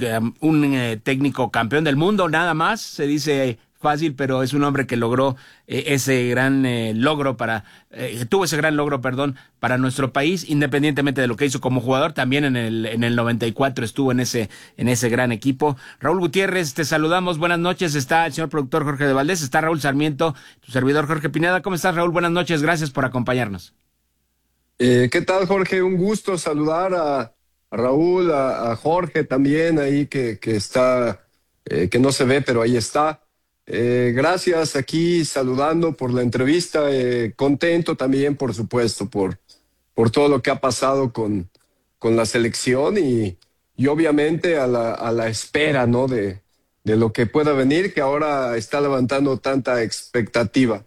técnico campeón del mundo, nada más, se dice fácil, pero es un hombre que logró ese gran logro tuvo ese gran logro, perdón, para nuestro país, independientemente de lo que hizo como jugador. También en el 94 estuvo en ese gran equipo. Raúl Gutiérrez, te saludamos, buenas noches. Está el señor productor Jorge de Valdés, está Raúl Sarmiento, tu servidor Jorge Pineda. ¿Cómo estás, Raúl? Buenas noches, gracias por acompañarnos. ¿Qué tal, Jorge? Un gusto saludar a Raúl, a Jorge también ahí que está, que no se ve, pero ahí está. Gracias, aquí saludando por la entrevista, contento también, por supuesto, por todo lo que ha pasado con la selección y obviamente a la espera, ¿no? de lo que pueda venir, que ahora está levantando tanta expectativa.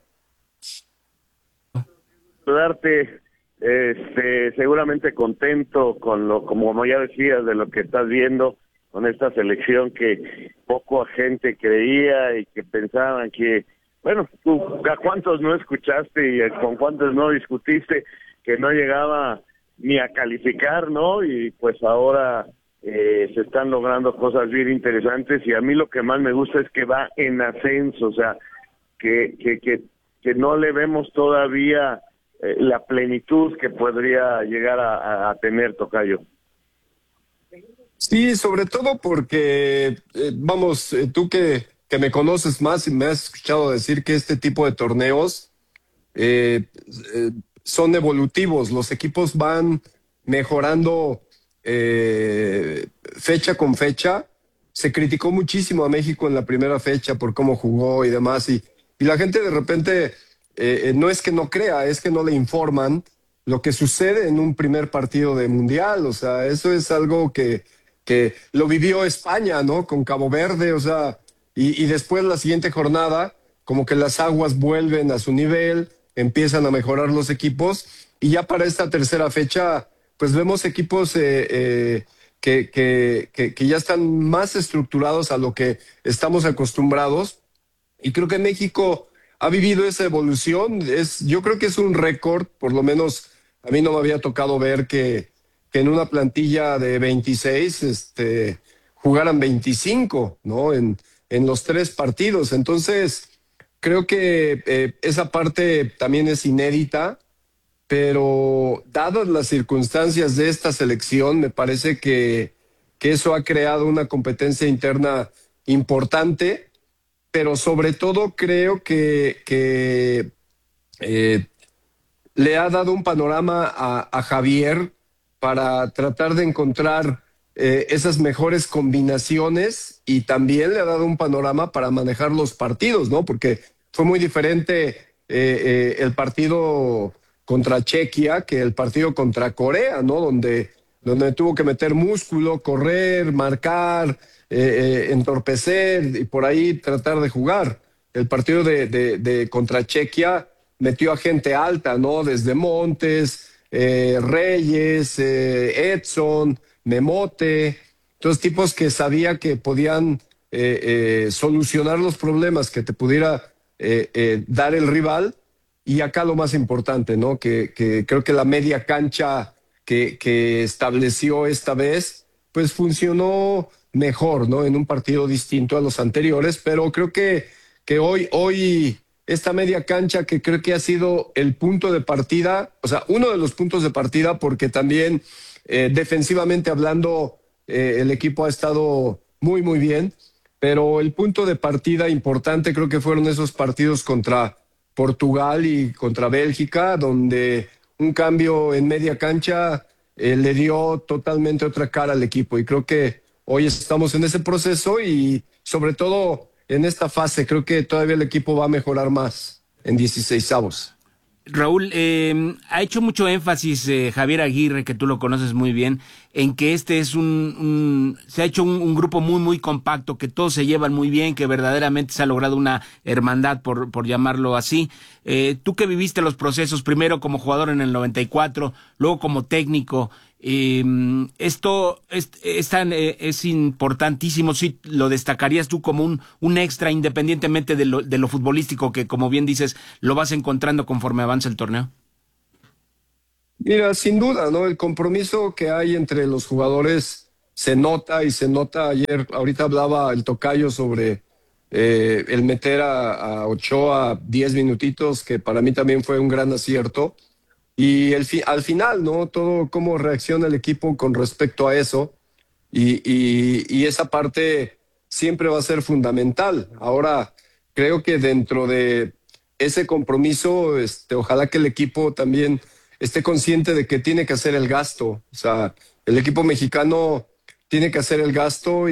Saludarte, seguramente contento como ya decías, de lo que estás viendo con esta selección que poco gente creía y que pensaban que, bueno, tú a cuántos no escuchaste y con cuántos no discutiste que no llegaba ni a calificar, ¿no? Y pues ahora se están logrando cosas bien interesantes y a mí lo que más me gusta es que va en ascenso, o sea, que no le vemos todavía la plenitud que podría llegar a tener, tocayo. Sí, sobre todo porque, tú que me conoces más y me has escuchado decir que este tipo de torneos son evolutivos, los equipos van mejorando fecha con fecha. Se criticó muchísimo a México en la primera fecha por cómo jugó y demás, y la gente de repente no es que no crea, es que no le informan lo que sucede en un primer partido de mundial. O sea, eso es algo que lo vivió España, ¿no? Con Cabo Verde, o sea, y después la siguiente jornada, como que las aguas vuelven a su nivel, empiezan a mejorar los equipos, y ya para esta tercera fecha, pues vemos equipos que ya están más estructurados a lo que estamos acostumbrados, y creo que México ha vivido esa evolución. Yo creo que es un récord, por lo menos a mí no me había tocado ver que en una plantilla de 26 jugaran 25, ¿no? En los 3 partidos. Entonces, creo que esa parte también es inédita, pero dadas las circunstancias de esta selección, me parece que eso ha creado una competencia interna importante, pero sobre todo creo que le ha dado un panorama a Javier para tratar de encontrar esas mejores combinaciones, y también le ha dado un panorama para manejar los partidos, ¿no? Porque fue muy diferente el partido contra Chequia que el partido contra Corea, ¿no? Donde tuvo que meter músculo, correr, marcar, entorpecer y por ahí tratar de jugar. El partido de contra Chequia metió a gente alta, ¿no? Desde Montes, Reyes, Edson, Memote, todos tipos que sabía que podían solucionar los problemas que te pudiera dar el rival. Y acá lo más importante, ¿no? Que creo que la media cancha que estableció esta vez, pues funcionó mejor, ¿no? En un partido distinto a los anteriores, pero creo que hoy esta media cancha, que creo que ha sido el punto de partida, o sea, uno de los puntos de partida, porque también defensivamente hablando, el equipo ha estado muy, muy bien, pero el punto de partida importante creo que fueron esos partidos contra Portugal y contra Bélgica, donde un cambio en media cancha le dio totalmente otra cara al equipo, y creo que hoy estamos en ese proceso, y sobre todo en esta fase creo que todavía el equipo va a mejorar más en 16avos. Raúl, ha hecho mucho énfasis Javier Aguirre, que tú lo conoces muy bien, en que este es se ha hecho un grupo muy, muy compacto, que todos se llevan muy bien, que verdaderamente se ha logrado una hermandad, por llamarlo así. Tú que viviste los procesos, primero como jugador en el 94, luego como técnico, esto es importantísimo. ¿Sí lo destacarías tú como un extra, independientemente de lo futbolístico, que como bien dices lo vas encontrando conforme avanza el torneo? Mira, sin duda, ¿no? El compromiso que hay entre los jugadores se nota y se nota. Ayer, ahorita hablaba el tocayo sobre el meter a Ochoa 10 minutitos, que para mí también fue un gran acierto. Y al final, ¿no? Todo cómo reacciona el equipo con respecto a eso. Y esa parte siempre va a ser fundamental. Ahora, creo que dentro de ese compromiso, ojalá que el equipo también esté consciente de que tiene que hacer el gasto. O sea, el equipo mexicano tiene que hacer el gasto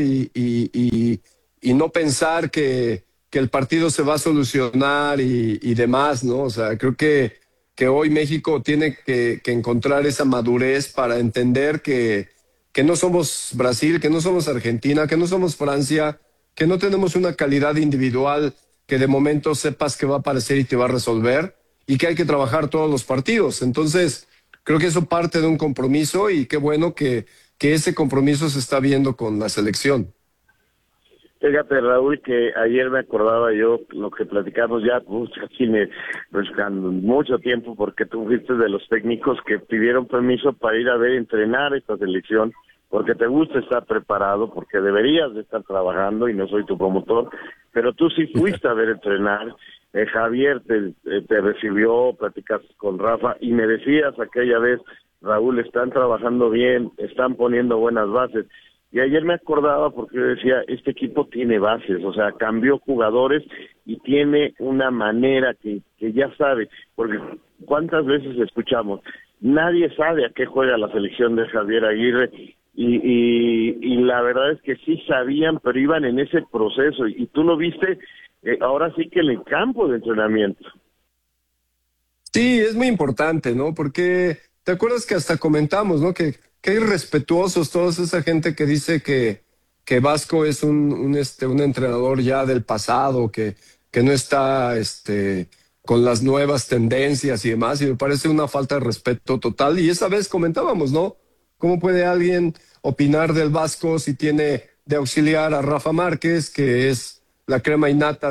y no pensar que el partido se va a solucionar y demás, ¿no? O sea, creo que hoy México tiene que encontrar esa madurez para entender que no somos Brasil, que no somos Argentina, que no somos Francia, que no tenemos una calidad individual que de momento sepas que va a aparecer y te va a resolver, y que hay que trabajar todos los partidos. Entonces, creo que eso parte de un compromiso, y qué bueno que ese compromiso se está viendo con la selección. Fíjate, Raúl, que ayer me acordaba yo lo que platicamos ya, casi mucho tiempo, porque tú fuiste de los técnicos que pidieron permiso para ir a ver entrenar esta selección, porque te gusta estar preparado, porque deberías de estar trabajando y no soy tu promotor, pero tú sí fuiste a ver entrenar. Javier te recibió, platicaste con Rafa y me decías aquella vez, Raúl, están trabajando bien, están poniendo buenas bases. Y ayer me acordaba porque yo decía, este equipo tiene bases, o sea, cambió jugadores y tiene una manera que ya sabe, porque ¿cuántas veces escuchamos? Nadie sabe a qué juega la selección de Javier Aguirre y la verdad es que sí sabían, pero iban en ese proceso y tú lo viste ahora sí que en el campo de entrenamiento. Sí, es muy importante, ¿no? Porque te acuerdas que hasta comentamos, ¿no? Que irrespetuosos toda esa gente que dice que Vasco es un entrenador ya del pasado, que no está con las nuevas tendencias y demás, y me parece una falta de respeto total. Y esa vez comentábamos, ¿no? ¿Cómo puede alguien opinar del Vasco si tiene de auxiliar a Rafa Márquez, que es la crema innata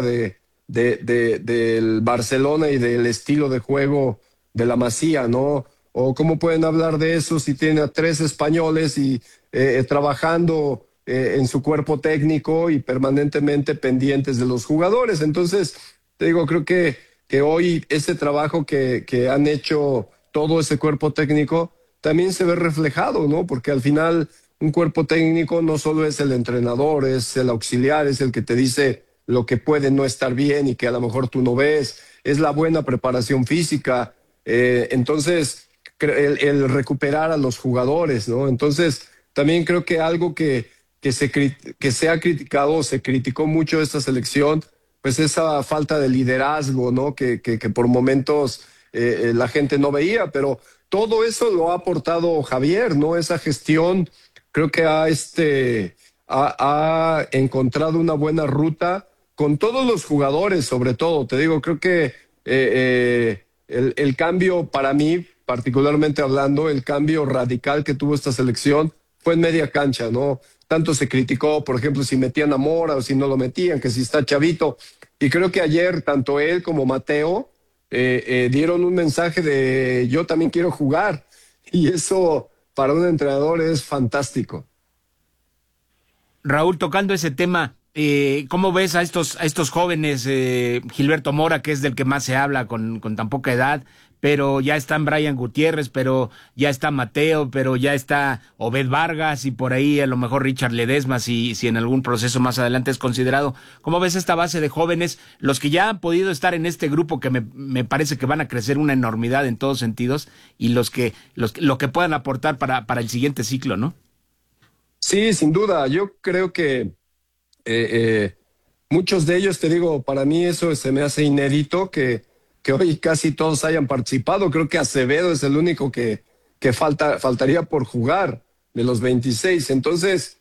del Barcelona y del estilo de juego de la Masía, ¿no? O cómo pueden hablar de eso si tiene a 3 españoles y trabajando en su cuerpo técnico y permanentemente pendientes de los jugadores. Entonces, te digo, creo que hoy ese trabajo que han hecho todo ese cuerpo técnico también se ve reflejado, ¿no? Porque al final un cuerpo técnico no solo es el entrenador, es el auxiliar, es el que te dice lo que puede no estar bien y que a lo mejor tú no ves, es la buena preparación física. Entonces, el recuperar a los jugadores, ¿no? Entonces, también creo que algo que se ha criticado, se criticó mucho esta selección, pues esa falta de liderazgo, ¿no? Que por momentos la gente no veía, pero todo eso lo ha aportado Javier, ¿no? Esa gestión creo que ha encontrado una buena ruta con todos los jugadores, sobre todo. Te digo, creo que el cambio para mí, particularmente hablando, el cambio radical que tuvo esta selección fue en media cancha, ¿no? Tanto se criticó, por ejemplo, si metían a Mora o si no lo metían, que si está chavito. Y creo que ayer, tanto él como Mateo dieron un mensaje de yo también quiero jugar. Y eso para un entrenador es fantástico. Raúl, tocando ese tema, ¿cómo ves a estos jóvenes? Gilberto Mora, que es del que más se habla con tan poca edad, pero ya están Brian Gutiérrez, pero ya está Mateo, pero ya está Obed Vargas y por ahí a lo mejor Richard Ledesma, si en algún proceso más adelante es considerado. ¿Cómo ves esta base de jóvenes, los que ya han podido estar en este grupo que me parece que van a crecer una enormidad en todos sentidos y lo que puedan aportar para el siguiente ciclo, ¿no? Sí, sin duda. Yo creo que muchos de ellos, te digo, para mí eso se me hace inédito que hoy casi todos hayan participado. Creo que Acevedo es el único que faltaría por jugar de los 26. Entonces,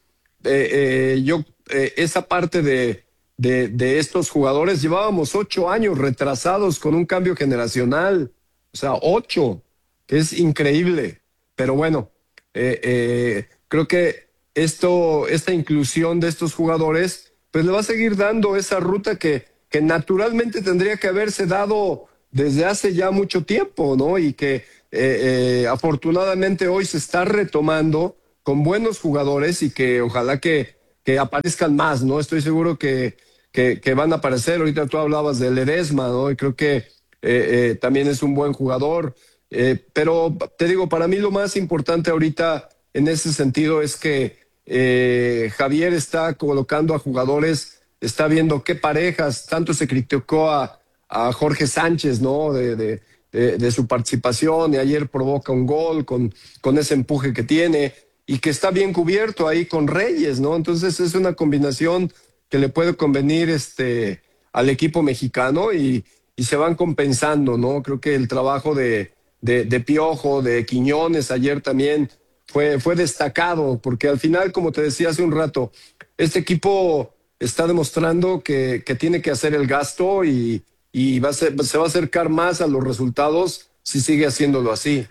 esa parte de estos jugadores, llevábamos 8 años retrasados con un cambio generacional. O sea, 8, que es increíble. Pero bueno, creo que esta inclusión de estos jugadores, pues le va a seguir dando esa ruta que naturalmente tendría que haberse dado desde hace ya mucho tiempo, ¿no? Y que afortunadamente hoy se está retomando con buenos jugadores y que ojalá que aparezcan más, ¿no? Estoy seguro que van a aparecer. Ahorita tú hablabas de Ledesma, ¿no? Y creo que también es un buen jugador. Pero te digo, para mí lo más importante ahorita en ese sentido es que Javier está colocando a jugadores, está viendo qué parejas, tanto se criticó a Jorge Sánchez, ¿no? De su participación, y ayer provoca un gol con ese empuje que tiene y que está bien cubierto ahí con Reyes, ¿no? Entonces es una combinación que le puede convenir al equipo mexicano y se van compensando, ¿no? Creo que el trabajo de Piojo, de Quiñones ayer también fue destacado, porque al final, como te decía hace un rato, este equipo está demostrando que tiene que hacer el gasto y se va a acercar más a los resultados si sigue haciéndolo así.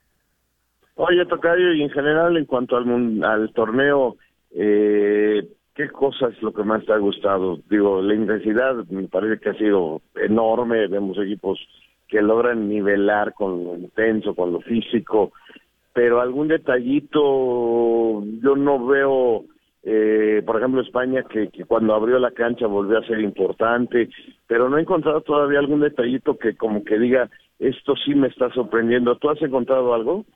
Oye, Tocayo, y en general en cuanto al torneo, ¿qué cosa es lo que más te ha gustado? Digo, la intensidad me parece que ha sido enorme, vemos equipos que logran nivelar con lo intenso, con lo físico, pero algún detallito yo no veo, por ejemplo España que cuando abrió la cancha volvió a ser importante, pero no he encontrado todavía algún detallito que como que diga, esto sí me está sorprendiendo. ¿Tú has encontrado algo?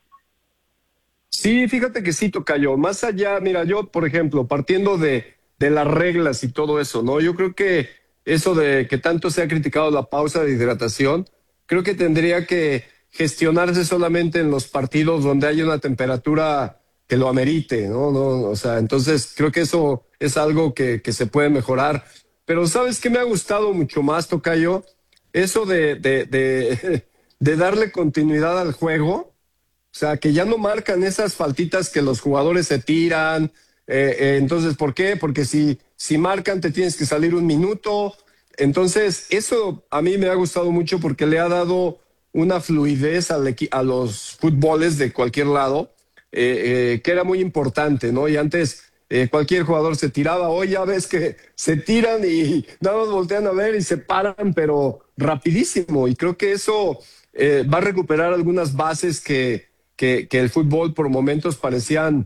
Sí, fíjate que sí, Tocayo. Más allá, mira, yo, por ejemplo, partiendo de las reglas y todo eso, ¿no? Yo creo que eso de que tanto se ha criticado la pausa de hidratación, creo que tendría que gestionarse solamente en los partidos donde hay una temperatura que lo amerite, ¿no? O sea, entonces creo que eso es algo que se puede mejorar. Pero ¿sabes qué me ha gustado mucho más, Tocayo? Eso de darle continuidad al juego. O sea, que ya no marcan esas faltitas que los jugadores se tiran. Entonces, ¿por qué? Porque si marcan te tienes que salir un minuto. Entonces, eso a mí me ha gustado mucho porque le ha dado una fluidez a los fútboles de cualquier lado, que era muy importante, ¿no? Y antes cualquier jugador se tiraba. Hoy ya ves que se tiran y nada más voltean a ver y se paran, pero rapidísimo. Y creo que eso va a recuperar algunas bases que el fútbol por momentos parecían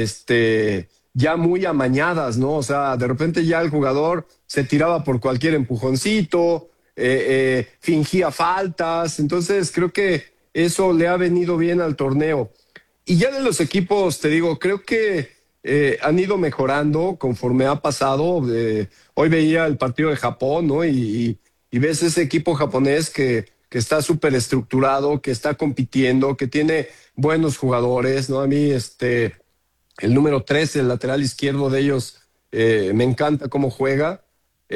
ya muy amañadas, ¿no? O sea, de repente ya el jugador se tiraba por cualquier empujoncito, fingía faltas, entonces creo que eso le ha venido bien al torneo. Y ya de los equipos, te digo, creo que han ido mejorando conforme ha pasado. Hoy veía el partido de Japón, ¿no? Y ves ese equipo japonés que está súper estructurado, que está compitiendo, que tiene buenos jugadores, ¿no? A mí, el número 13, el lateral izquierdo de ellos, me encanta cómo juega.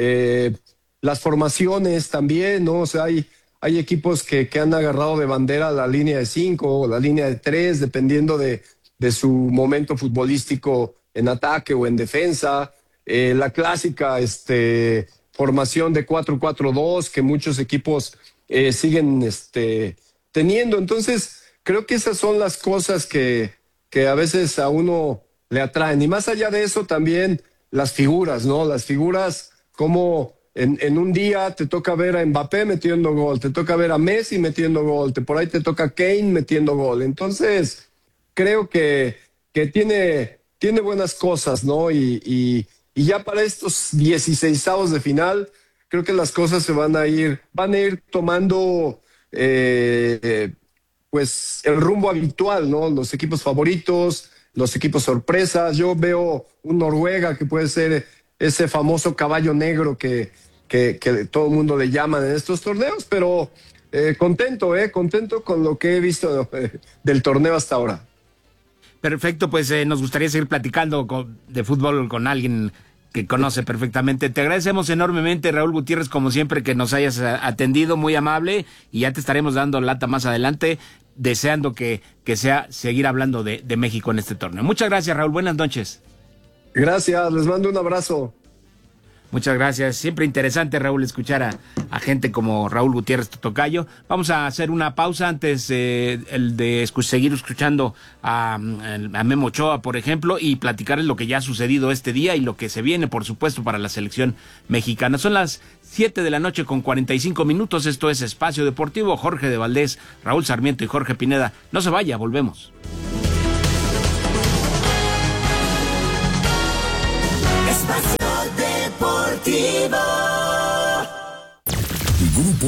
Las formaciones también, ¿no? O sea, hay equipos que han agarrado de bandera la línea de 5 o la línea de 3, dependiendo de su momento futbolístico en ataque o en defensa. La clásica formación de 4-4-2 que muchos equipos siguen teniendo. Entonces, creo que esas son las cosas que a veces a uno le atraen. Y más allá de eso, también las figuras, ¿no? Las figuras, como en un día te toca ver a Mbappé metiendo gol, te toca ver a Messi metiendo gol, por ahí te toca Kane metiendo gol. Entonces, creo que tiene buenas cosas, ¿no? Y ya para estos 16avos de final, creo que las cosas van a ir tomando pues el rumbo habitual, ¿no? Los equipos favoritos, los equipos sorpresas. Yo veo un Noruega que puede ser ese famoso caballo negro que todo el mundo le llaman en estos torneos, pero contento con lo que he visto del torneo hasta ahora. Perfecto, pues nos gustaría seguir platicando de fútbol con alguien que conoce perfectamente. Te agradecemos enormemente, Raúl Gutiérrez, como siempre, que nos hayas atendido, muy amable, y ya te estaremos dando lata más adelante, deseando que sea seguir hablando de México en este torneo. Muchas gracias, Raúl, buenas noches. Gracias, les mando un abrazo. Muchas gracias. Siempre interesante, Raúl, escuchar a gente como Raúl Gutiérrez Tocayo. Vamos a hacer una pausa antes seguir escuchando a Memo Ochoa, por ejemplo, y platicarles lo que ya ha sucedido este día y lo que se viene, por supuesto, para la selección mexicana. Son las 7:45 p.m. Esto es Espacio Deportivo. Jorge de Valdés, Raúl Sarmiento y Jorge Pineda. No se vaya, volvemos.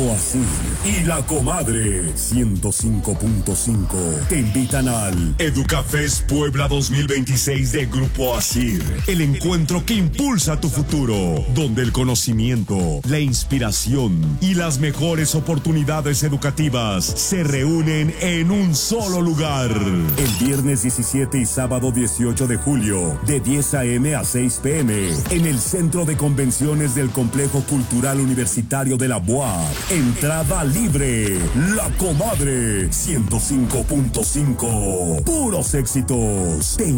Grupo Asir y La Comadre 105.5 te invitan al Educafest Puebla 2026 de Grupo Asir, el encuentro que impulsa tu futuro, donde el conocimiento, la inspiración y las mejores oportunidades educativas se reúnen en un solo lugar. El viernes 17 y sábado 18 de julio, de 10 a.m. a 6 p.m. en el Centro de Convenciones del Complejo Cultural Universitario de la UAP. Entrada libre. La Comadre 105.5. Puros éxitos.